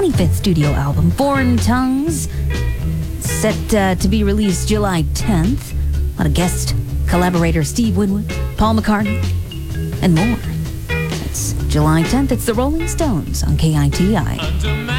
25th studio album, Foreign Tongues, set to be released July 10th. A lot of guest collaborators Steve Winwood, Paul McCartney, and more. It's July 10th. It's the Rolling Stones on KITI.